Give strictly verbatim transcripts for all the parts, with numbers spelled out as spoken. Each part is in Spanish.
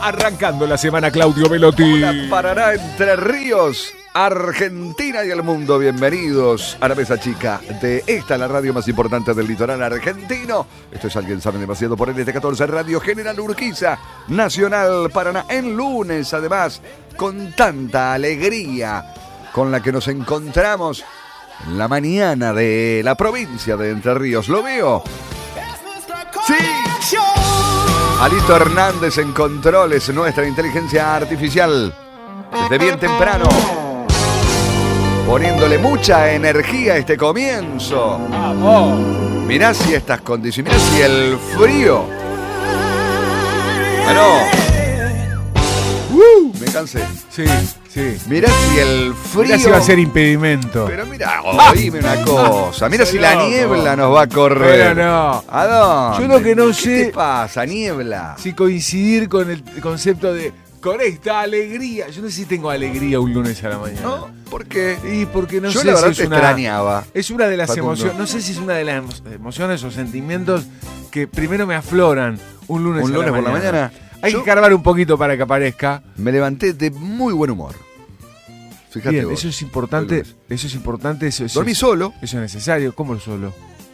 Arrancando la semana, Claudio Velotti. Hola, Paraná, Entre Ríos, Argentina y el mundo. Bienvenidos a la mesa chica de esta, la radio más importante del litoral argentino. Esto es Alguien Sabe Demasiado por N T catorce, Radio General Urquiza, Nacional Paraná. En lunes, además, con tanta alegría con la que nos encontramos en la mañana de la provincia de Entre Ríos. ¿Lo veo? ¡Sí! Alito Hernández en controles, nuestra inteligencia artificial, desde bien temprano, poniéndole mucha energía a este comienzo. ¡Vamos! Mirá si estas condiciones, mirá si el frío. Bueno, uh, me cansé. Sí, sí. Mirá si el frío. Mirá si va a ser impedimento. Pero mirá, oíme una cosa. Mirá si la niebla nos va a correr. Pero no. ¿A dónde? Yo lo que no ¿Qué sé te pasa, niebla? si coincidir con el concepto de con esta alegría. Yo no sé si tengo alegría un lunes a la mañana. ¿No? ¿Por qué? Y porque no Yo sé la verdad si te es una, extrañaba. es una de las Facundo. emociones. No sé si es una de las emociones o sentimientos que primero me afloran un lunes, Un a lunes la por la mañana. mañana. Hay Yo que cargar un poquito para que aparezca. me levanté de muy buen humor. Fíjate Bien, vos. eso es importante. Lunes. Eso es importante. Eso, eso Dormí es, solo. Eso es necesario. ¿Cómo solo?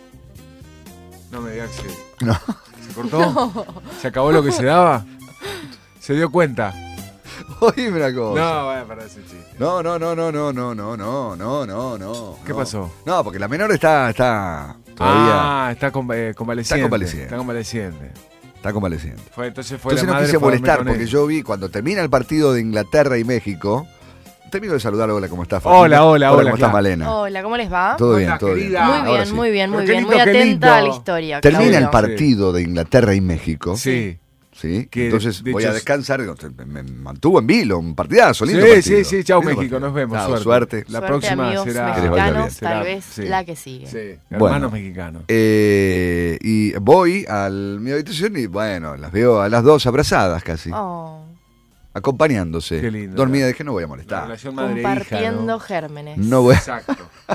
No me digas que No. se cortó. ¿Se acabó lo que se daba? ¿Se dio cuenta? Oíme una cosa. No, vaya para ese chiste. No, no, no, no, no, no, no, no, no, no, no. ¿Qué no. pasó? No, porque la menor está, está todavía. Ah, está conva- eh, convaleciente. Está convaleciente. Está convaleciente. Está convaleciente. Fue, entonces fue Entonces la no madre quise fue a dormir molestar con porque él. yo vi cuando termina el partido de Inglaterra y México. Termino de saludar. Hola, ¿cómo estás? Facundo? Hola, hola, hola, ¿Cómo estás, Clara. Malena? Hola, ¿cómo les va? Todo ¿Cómo bien, estás, todo querida? bien. Muy Ahora bien, sí. muy bien, muy Pero qué bien. lindo, Muy qué atenta lindo. a la historia. Termina Claudio. el partido de Inglaterra y México. Sí. ¿Sí? Que, Entonces de voy hecho, a descansar. Me, me mantuvo en vilo, un partidazo, lindo Sí, partido. sí, sí. Chau, Lindo México. partido. Nos vemos. Chau, suerte. suerte. La Suerte, próxima amigos será. Que les vaya bien. mexicanos, Será- tal vez sí. la que sigue. Sí, Bueno. hermanos mexicanos. Eh, y voy a mi habitación y bueno, las veo a las dos abrazadas casi, Oh, acompañándose. Qué lindo, Dormida, ¿no? dije, no voy a La molestar. relación madre-hija, compartiendo ¿no? gérmenes. No voy, Exacto.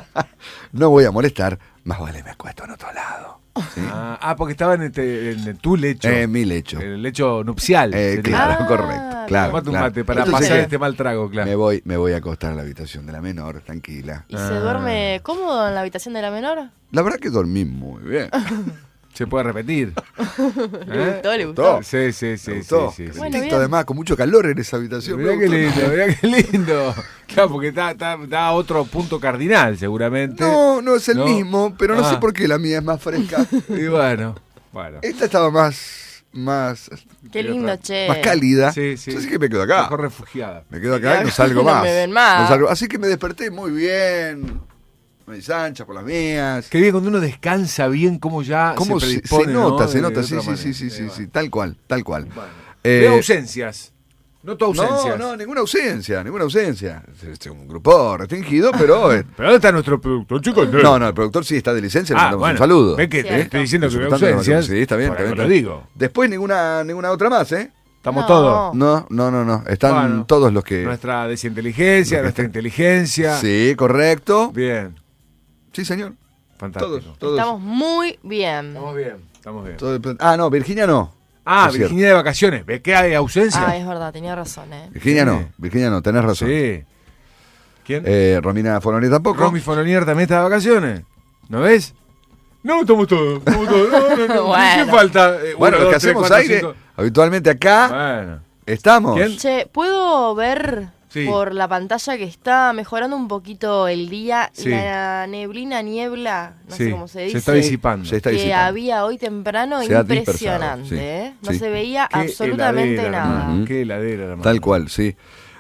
no voy a molestar, más vale me acuesto en otro lado. ¿Sí? Ah, ah, porque estaba en, este, en tu lecho. Eh, mi lecho. En el lecho nupcial. Eh, sería. claro, Ah, correcto. Claro, Tomate un claro. mate para Entonces, pasar eh, este mal trago, claro. Me voy, me voy a acostar en la habitación de la menor, tranquila. ¿Y Ah. se duerme cómodo en la habitación de la menor? La verdad que dormí muy bien. Se puede repetir. ¿Le ¿Eh? gustó? ¿Le gustó? gustó? Sí, sí, sí, Me sí, gustó. sí, sí. Bueno, Tito, bien. además, con mucho calor en esa habitación. Mirá me qué gustó. lindo, mirá qué lindo. Claro, porque está, está, está a otro punto cardinal, seguramente. No, no es el No. mismo, pero no Ah. sé por qué la mía es más fresca. Y bueno, bueno. Esta estaba más, más, Qué lindo, che. más cálida. Sí, sí. Así que me quedo acá. Mejor refugiada. Me quedo acá y no No salgo más. me ven más. No salgo- Así que me desperté muy bien. Mis anchas por las mías. Qué bien cuando uno descansa bien, cómo ya ¿Cómo se se, predispone, se nota? ¿no? Se De- nota, de sí, otra sí, sí, manera. sí, sí, Eh, sí, bueno. tal cual, tal cual. Bueno. Eh, Veo ausencias. Noto ausencias. No, no, ninguna ausencia, ninguna ausencia. Es es un grupo restringido, pero... eh, ¿Pero dónde está nuestro productor, chicos? no, no, el productor sí está de licencia, le Ah, mandamos bueno. un saludo. ¿Ves que Sí, te estoy diciendo que veo Disfrutando de la ausencias? Sí, está bien, Por está ahí bien. lo está bien. digo. Después ninguna, ninguna otra más, ¿eh? Estamos No. todos. No, no, no, no. Están Bueno. todos los que... Nuestra desinteligencia, nuestra inteligencia. Sí, correcto. Bien, Sí, señor. fantástico. Todos, todos. Estamos muy bien. Estamos bien, estamos bien. todos- Ah, no, Virginia no. Ah, Es cierto. Virginia de vacaciones. ¿Ves que hay ausencia? Ah, es verdad, tenía razón, ¿eh? Virginia Sí. no, Virginia no, tenés razón. Sí. ¿Quién? Eh, Romina Foroni tampoco. Romy Fononier también está de vacaciones. ¿No ves? No, estamos todos. Estamos todos. No, no, no. Bueno. ¿Qué falta? Eh, Bueno, uno, los que dos, tres, hacemos cuatro, aire, cinco. habitualmente acá Bueno. estamos. ¿Quién? Che, ¿puedo ver Sí. por la pantalla que está mejorando un poquito el día Sí. la neblina, niebla, no Sí, sé cómo se dice? se está disipando. Se está que disipando. había hoy temprano, Se ha impresionante, dispersado, sí, ¿eh? No sí. se veía Qué absolutamente heladera, nada. hermano, Ujú. Qué heladera, hermano. Tal cual, sí.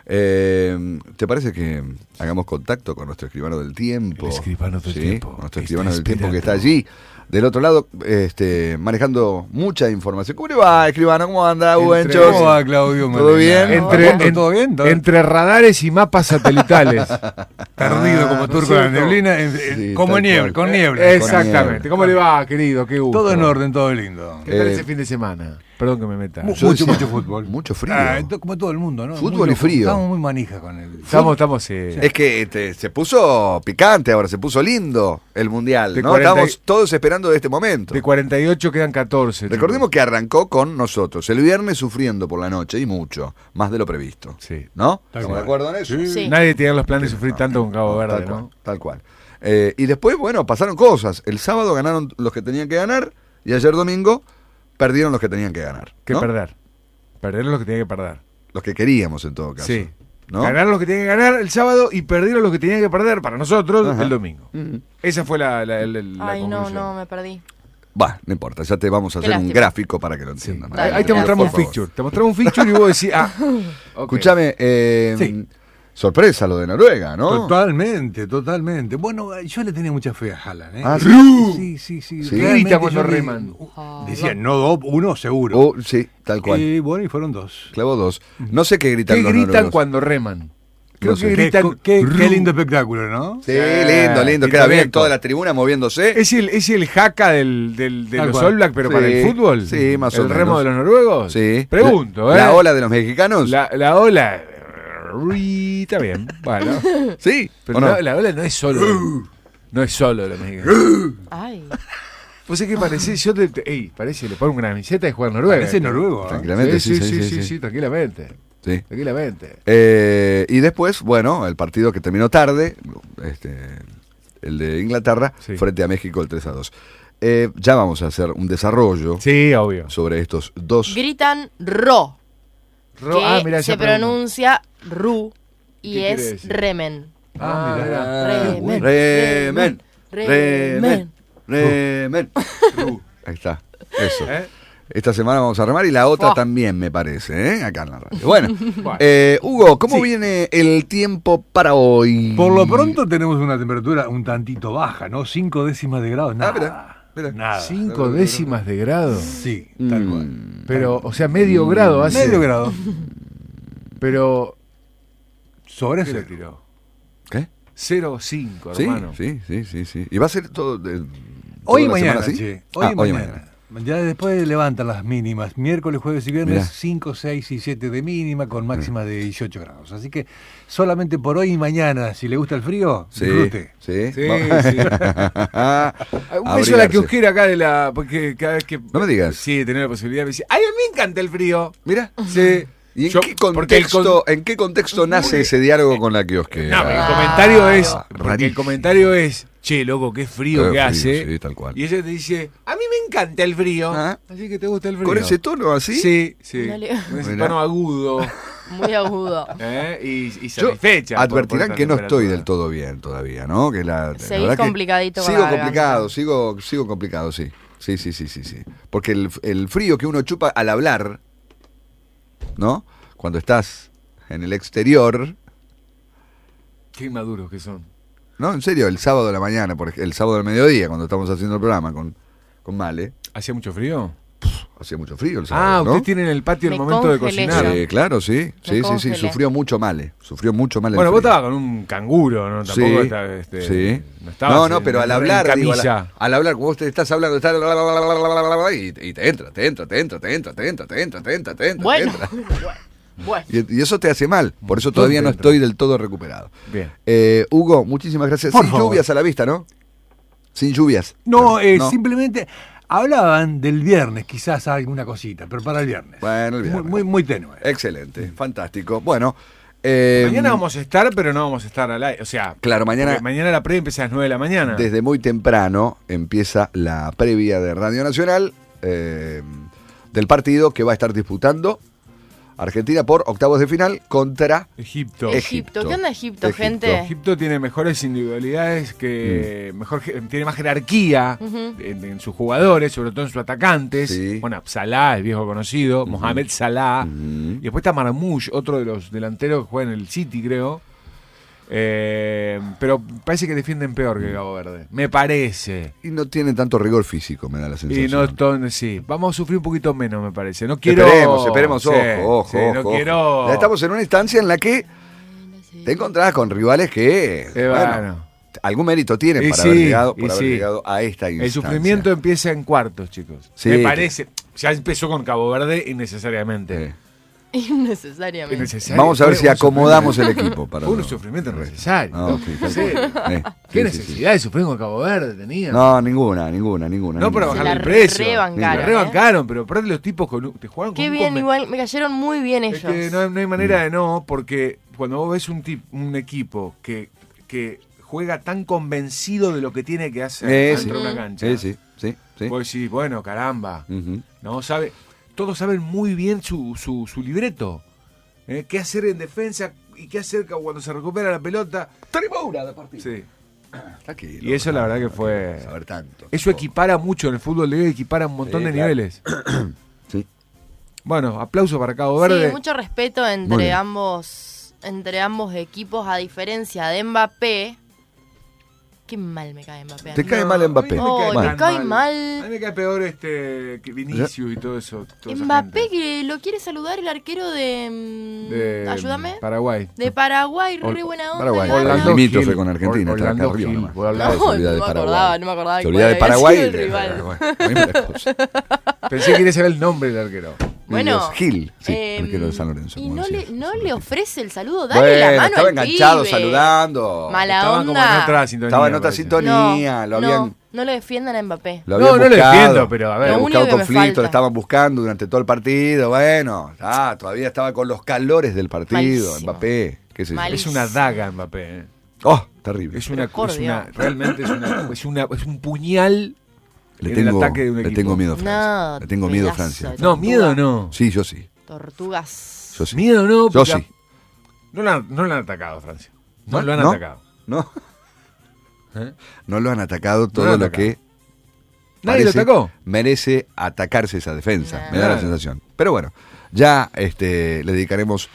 Eh, ¿Te parece que hagamos contacto con nuestro escribano del tiempo? El escribano del Sí, tiempo. Nuestro Está escribano del tiempo que está esperando. allí, del otro lado, este, manejando mucha información. ¿Cómo le va, escribano? ¿Cómo anda, Entre- Buenchos? ¿Cómo va, Claudio? ¿Todo bien? Entre, ¿Todo en- todo bien? ¿Todo bien? entre radares y mapas satelitales. Perdido como Ah, turco ¿no en es la cierto? neblina, en- en- Sí, como tal niebla, cual. con niebla. Eh, Exactamente. niebla. ¿Cómo le va, querido? Qué gusto. Todo en orden, todo lindo. ¿Qué tal Eh, ese fin de semana? Perdón que me meta. Mu- Yo mucho, decía, mucho fútbol. mucho frío. Ah, to- como todo el mundo, ¿no? Fútbol Muy y frío. Estamos muy manijas con el Estamos, estamos, eh, Es que este, se puso picante ahora, se puso lindo el Mundial, De ¿no? cuarenta y- Estamos todos esperando de este momento. de cuarenta y ocho quedan catorce. Recordemos que arrancó con nosotros, el viernes sufriendo por la noche, y mucho, más de lo previsto. Sí. ¿No? Tal ¿Estamos de cual. acuerdo en eso? Sí. Sí. Nadie tiene los planes de sufrir tanto con Cabo Verde, Tal cual, ¿no? tal cual. Eh, y después, bueno, pasaron cosas. El sábado ganaron los que tenían que ganar, y ayer domingo perdieron los que tenían que ganar. Que ¿no? perder. Perder lo que tenía que perder. Los que queríamos en todo caso. Sí. ¿no? Ganaron los que tenían que ganar el sábado y perdieron los que tenían que perder para nosotros Ajá. el domingo. Mm. Esa fue la, la, la- la Ay, no, conclusión. no, me perdí. Va, no importa, ya te vamos a Qué hacer un lástima. gráfico para que lo Sí. entiendan. Dale, Ahí te gracias. mostramos un Por favor. fixture. Te mostramos un fixture y vos decís, ah, ok. Escúchame, eh, Sí. sorpresa lo de Noruega, ¿no? Totalmente, totalmente. Bueno, yo le tenía mucha fe a Haaland, ¿eh? Ah, ¿sí? Sí, sí, sí. Sí. Realmente Grita cuando yo le- reman. Decían, no, dos, uno seguro. Oh, sí, tal cual. Y bueno, y fueron dos. Clavó dos. No sé qué gritan ¿Qué los gritan noruegos. cuando reman? Creo No sé. que Qué, gritan. qué- qué "Ru". lindo espectáculo, ¿no? Sí, lindo, lindo. Y Queda bien Tobeco. toda la tribuna moviéndose. ¿Es el, es el jaca del, del, de Tal los cual. All Black, pero Sí, para el fútbol? sí, más o ¿El menos. remo de los noruegos? Sí. Pregunto, la, ¿eh? La ola de los mexicanos. La, la ola. Ri, Está bien, bueno. Sí. Pero ¿o no? la, la ola no es solo. no es solo de los mexicanos. Ay. Pues es que parece, yo te, te- ey, parece, le pongo una camiseta de jugar Noruega. Parece noruego. ¿eh? Tranquilamente, Sí, sí, sí, sí, sí, sí, sí. sí, tranquilamente. Sí. Tranquilamente. Eh, y después, bueno, el partido que terminó tarde, este, el de Inglaterra, Sí. frente a México, el tres a dos. Eh, ya vamos a hacer un desarrollo Sí, obvio. sobre estos dos. Gritan ro, Ro- que ah, mirá, se ya pregunto. pronuncia ru y ¿Qué quiere es decir? remen. Ah, mirá. mirá. Remen. Remen, Remen. remen, remen. Ahí está, eso. ¿Eh? Esta semana vamos a remar y la otra Oh. también, me parece, ¿eh? Acá en la radio. Bueno, Bueno. eh, Hugo, ¿cómo Sí. viene el tiempo para hoy? Por lo pronto tenemos una temperatura un tantito baja, ¿no? Cinco décimas de grado, nada. Ah, mirá, mirá. Nada. Cinco décimas de grado. Sí, tal Mm. cual. Pero, o sea, medio grado hace. Medio grado. Pero. Sobre ¿Qué le cero. tiró? ¿Qué? cero coma cinco, Sí, hermano. sí, sí, sí, sí. Y va a ser todo. de- Hoy y toda la mañana, semana así? che. Hoy Ah, y mañana. Ya después levantan las mínimas. Miércoles, jueves y viernes, Mirá. cinco, seis y siete de mínima con máxima de dieciocho grados. Así que solamente por hoy y mañana, si le gusta el frío, Sí, disfrute. sí. Sí, Va- sí. Ah, Un beso a la kiosquera acá de la. Porque cada vez que. No me digas. Sí, tener la posibilidad me dice. ¡Ay, a mí me encanta el frío! Mira. Sí. ¿Y en, Yo- qué porque el contexto, con- en qué contexto nace ese diálogo con la kiosquera? No, pero el comentario es. Porque el rarísimo. comentario es. Che, loco, qué frío Eh, que frío, hace. sí, tal cual. Y ella te dice. A mí me encanta el frío. Ah. Así que te gusta el frío. ¿Con ese tono así? Sí, sí. Dale. Con ese Mirá. tono agudo. Muy agudo. ¿eh? Y, y Yo, satisfecha. por- por advertirán esta que no estoy temperatura. del todo bien todavía, ¿no? Que la, la Seguís verdad que complicadito con Sigo la garganta. complicado, sigo, sigo complicado, sí. Sí, sí, sí, sí, sí. Porque el, el frío que uno chupa al hablar, ¿no? Cuando estás en el exterior, Qué inmaduros que son. ¿no? En serio, el sábado de la mañana, por ej- el sábado del mediodía, cuando estamos haciendo el programa con, con Male, ¿Hacía mucho frío? hacía mucho frío el Ah, sábado, ¿no? usted tiene en el patio el Me momento de congelé cocinar. yo. Sí, claro, sí. Sí, sí, sí. congelé. Sufrió mucho Male. Sufrió mucho Male. el Bueno, vos frío. estabas con un canguro, ¿no? Tampoco Sí, está, este, sí. No, estabas No, no, en- pero al en hablar, digo, a la- camilla. al hablar, como vos te estás hablando, estás bla, bla, bla, bla, bla, bla, bla, y, y te entra, te entra, te entra, te entra, te entra, te entra, te entra, te entra, Bueno. te entra. Bueno. Y, y eso te hace mal, por eso todavía no te entra? estoy del todo recuperado. Bien. Eh, Hugo, muchísimas gracias. Por Sin favor. lluvias a la vista, ¿no? Sin lluvias. No, eh, No. simplemente hablaban del viernes, quizás alguna cosita, pero para el viernes. Bueno, el Muy, viernes. muy, muy tenue. Excelente, fantástico. Bueno, eh, Mañana vamos a estar, pero no vamos a estar al aire. O sea, Claro, mañana- porque mañana la previa empieza a las nueve de la mañana. desde muy temprano empieza la previa de Radio Nacional eh, del partido que va a estar disputando Argentina por octavos de final contra Egipto. Egipto. Egipto. ¿Qué onda Egipto, Egipto. gente? Egipto tiene mejores individualidades que mejor je- tiene más jerarquía Ujú. en, en sus jugadores, sobre todo en sus atacantes. Sí. Bueno, Salah, el viejo conocido, Mohamed Salah, Ujú. y después está Marmoush, otro de los delanteros que juega en el City, creo. Eh, pero parece que defienden peor que Cabo Verde. Me parece. Y no tiene tanto rigor físico, me da la sensación. Y no, ton- sí, vamos a sufrir un poquito menos, me parece. No quiero. Esperemos, esperemos, Sí, ojo, ojo, sí, no ojo. quiero. Ya estamos en una instancia en la que te encontrás con rivales que Eh, bueno, bueno. algún mérito tienen Y para sí, haber llegado, y por haber sí. llegado a esta El instancia. sufrimiento empieza en cuartos, chicos. Sí, Me que- parece. Ya empezó con Cabo Verde innecesariamente. Sí. Innecesariamente. Innecesario. Vamos a ver Fue si un acomodamos el sufrimiento. equipo. Para Fue un no- sufrimiento innecesario. No, ¿no? sí, ¿En tal serio? cual. Eh, ¿Qué sí, sí, necesidad de sufrir con Cabo Verde tenía? sí. No, ninguna, ninguna, ninguna. No, para ninguna. bajarle Se el la precio. rebancaron, Se ¿eh? rebancaron, pero aparte los tipos con, te jugaron con Qué un bien, conven- igual, me cayeron muy bien ellos. Es que no, hay- no hay manera de no, porque cuando vos ves un, tip, un equipo que, que juega tan convencido de lo que tiene que hacer Eh, dentro sí. de una cancha, Sí, sí, sí. sí. vos decís, bueno, caramba, Ujú. no sabe, todos saben muy bien su, su, su libreto. ¿eh? ¿Qué hacer en defensa y qué hacer cuando se recupera la pelota? Tribuna de partido. Sí. Tranquilo, Y eso la verdad que no fue... quiero saber tanto. Eso equipara mucho en el fútbol de hoy, equipara un montón Sí, de claro. niveles. Sí. Bueno, aplauso para Cabo Verde. Sí, mucho respeto Muy entre bien. ambos, entre ambos equipos, a diferencia de Mbappé. Qué mal me cae Mbappé. Te a mí. cae mal Mbappé. a mí no Oh, tan me cae mal. A mí me cae peor este que Vinicius y todo eso. toda esa Mbappé gente. que lo quiere saludar el arquero de... mm, De, ayúdame. Paraguay. De Paraguay, re Ol- buena onda. Paraguay, gana. Orlando limítrofe Gil. con Argentina, Or- está acá Orlando arriba Gil. nomás. Vos hablás No, de no Seguridad me de Paraguay. acordaba, no me acordaba. Seguridad de cuál había Paraguay. sido el de- rival. bueno, a mí me la cosa. Pensé que quería saber el nombre del arquero. Bueno, Gil, sí, em, arquero de San Lorenzo. Y como no decías. le, no le ofrece el saludo, dale la Bueno, mano estaba al enganchado pibe. saludando. Mala Estaban como en onda. otra sintonía. Estaba en otra parece. sintonía, no, lo habían, no, no lo defiendan a Mbappé. lo No, habían no lo buscado. defiendo, pero a ver. Habían Lo buscado único que me conflicto, falta. lo estaban buscando durante todo el partido. Bueno, ah, todavía estaba con los calores del partido. Malísimo. Mbappé, qué sé yo. Malísimo. Es una daga Mbappé. eh. Oh, terrible. Es una, Por es una Dios. realmente es una, es una es un puñal Le en tengo, el ataque de un le equipo. tengo miedo a Francia. No, le tengo miedo a pedazo Francia. de No, tortuga. miedo no. Sí, yo sí. Tortugas. Yo sí. Miedo no. Yo porque sí. No lo han, no lo han atacado a Francia. No, ¿No? lo han ¿No? atacado. No, ¿eh? no lo han atacado todo lo han lo atacado. que Nadie lo parece- atacó. merece atacarse esa defensa. Nah. Me da la Claro. sensación. Pero bueno, ya este, le dedicaremos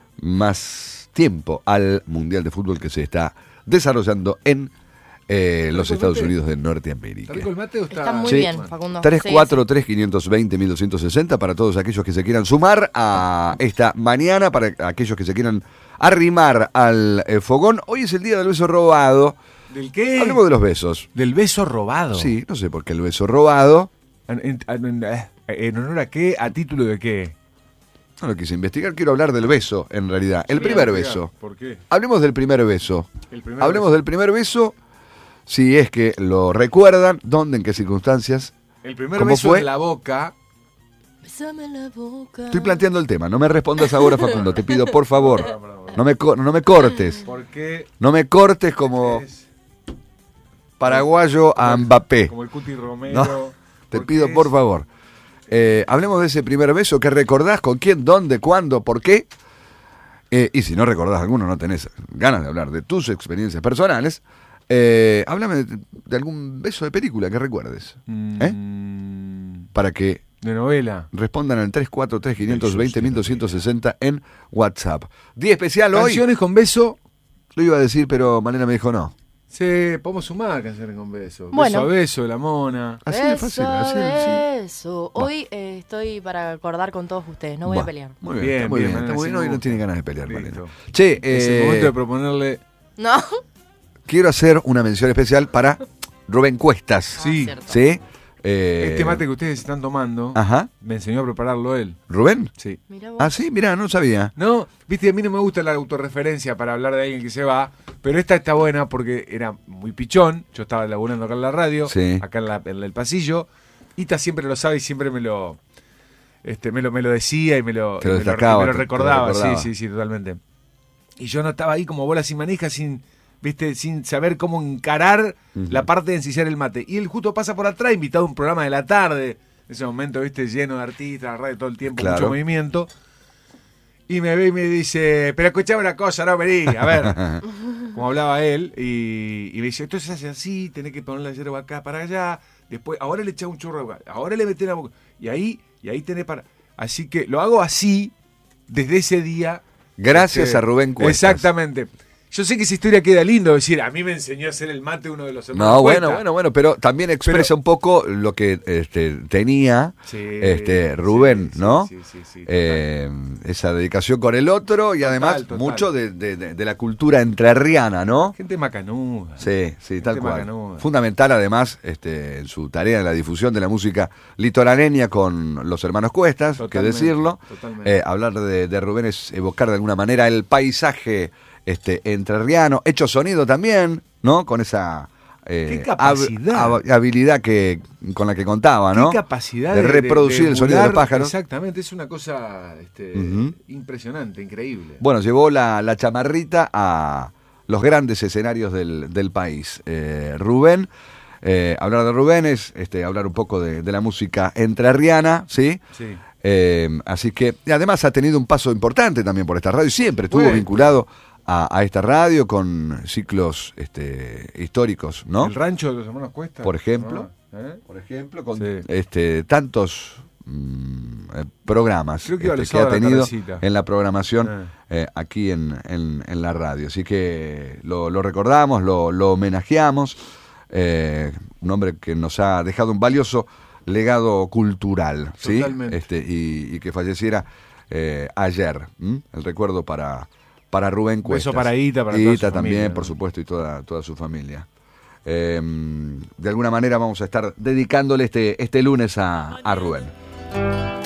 más tiempo al Mundial de Fútbol que se está desarrollando en eh, los rico el Estados mate? Unidos de ¿Está Norteamérica. rico el mate o está...? Está muy Sí. bien, Facundo. tres Sí, cuatro tres, cinco dos cero, uno dos seis cero para todos aquellos que se quieran sumar a esta mañana, para aquellos que se quieran arrimar al eh, fogón. Hoy es el día del beso robado. ¿Del qué? Hablemos de los besos. Del beso robado. Sí, no sé por qué el beso robado. ¿En, en- en- eh, ¿en honor a qué? ¿A título de qué? No lo quise investigar, quiero hablar del beso, en realidad. El Sí, primer diga, beso. ¿Por qué? Hablemos del primer beso. El primer Hablemos beso. del primer beso, si es que lo recuerdan, dónde, en qué circunstancias. El primer ¿Cómo beso fue? en la boca. Bésame la boca. Estoy planteando el tema, no me respondas ahora, Facundo, te pido, por favor. Perdón, perdón, perdón. No me, co- no me cortes. ¿Por qué? No me cortes como es paraguayo a Mbappé. como el Cuti Romero? No, te ¿Por pido, qué por es? favor. Eh, hablemos de ese primer beso, ¿qué recordás? ¿Con quién? ¿Dónde? ¿Cuándo? ¿Por qué? Eh, y si no recordás alguno, no tenés ganas de hablar de tus experiencias personales, eh, háblame de, de algún beso de película que recuerdes. ¿Eh? Mm, Para que De novela. respondan al tres cuatro tres, cinco dos cero, uno dos seis cero en WhatsApp. Día especial hoy. Canciones con beso. Lo iba a decir, pero Malena me dijo no. Sí, podemos sumar canciones con beso. Bueno. Beso a beso, la mona. Así de Beso fácil, a así de sí. beso. Hoy eh, estoy para acordar con todos ustedes, no voy Va, a pelear. Muy bien, Bien, está muy bien, bien. Malena, Está muy sí bien, me hoy no gusta. tiene ganas de pelear, Listo. Malena. Che, Es el eh, momento de proponerle. No. quiero hacer una mención especial para Rubén Cuestas. Ah, Sí. cierto. ¿Sí? Eh, Este mate que ustedes están tomando, Ajá. me enseñó a prepararlo él. ¿Rubén? Sí. Mirá vos. Ah, sí, mirá, no sabía. No, viste, a mí no me gusta la autorreferencia para hablar de alguien que se va, pero esta está buena porque era muy pichón. Yo estaba laburando acá en la radio, Sí. acá en, la- en el pasillo. Ita siempre lo sabe y siempre me lo, este, me lo, me lo decía y me lo, Te lo y me destacaba, me lo te- te lo recordaba. recordaba. Sí, sí, sí, totalmente. Y yo no estaba ahí como bola sin manija, sin, viste, sin saber cómo encarar Ujú. la parte de ensillar el mate. Y él justo pasa por atrás, invitado a un programa de la tarde, en ese momento, viste, lleno de artistas, la radio todo el tiempo, Claro. mucho movimiento. Y me ve y me dice, pero escuchame una cosa, no vení, a ver, como hablaba él, y, y me dice, entonces hace así, tenés que poner la yerba acá para allá, después, ahora le echás un chorro de agua, ahora le metés la boca, y ahí, y ahí tenés para... Así que lo hago así, desde ese día. Gracias este, a Rubén Cuestas. Exactamente. Yo sé que esa historia queda lindo, decir, a mí me enseñó a hacer el mate uno de los hermanos No, Cuesta. bueno, bueno, bueno, pero también expresa Pero- un poco lo que este, tenía Sí, este Rubén, sí, ¿no? Sí, sí, sí, sí, Eh, esa dedicación con el otro y Total, además total. mucho de, de- de- de la cultura entrerriana, ¿no? Gente macanuda. Sí, sí, tal Gente cual. macanuda. Fundamental además este, en su tarea en la difusión de la música litoraleña con los hermanos Cuestas, que Totalmente, decirlo. totalmente. Eh, hablar de, de Rubén es evocar de alguna manera el paisaje este, entrerriano, hecho sonido también, ¿no? Con esa eh, Qué capacidad. hab- hab- habilidad que con la que contaba, ¿no? Qué capacidad de reproducir el sonido de los emular, pájaros. Exactamente, es una cosa este, Ujú. impresionante, increíble. Bueno, llevó la, la chamarrita a los grandes escenarios del, del país. Eh, Rubén, eh, hablar de Rubén es este, hablar un poco de, de la música entrerriana, ¿sí? Sí. Eh, así que, y además ha tenido un paso importante también por esta radio, siempre estuvo Bueno. vinculado a, a esta radio con ciclos este, históricos, ¿no? El rancho de los hermanos Cuesta. Por ejemplo. Ah, ¿eh? Por ejemplo, con Sí. este, tantos mm, eh, programas Creo que iba este, los que ha sábados a la tenido tardecita. en la programación Ah. eh, aquí en, en- en la radio. Así que lo, lo recordamos, lo, lo homenajeamos. Eh, un hombre que nos ha dejado un valioso legado cultural, ¿sí? Totalmente. Este, y, y que falleciera eh, ayer. ¿m? El recuerdo para, para Rubén Beso Cuestas. para Ita, para toda su Ita también, familia, por ¿no? supuesto, y toda, toda su familia. Eh, de alguna manera vamos a estar dedicándole este, este lunes a, a Rubén.